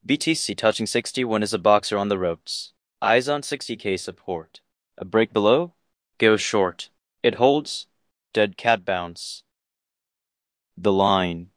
BTC touching 61 is a boxer on the ropes. Eyes on 60k support. A break below? Goes short. It holds. Dead cat bounce. The line.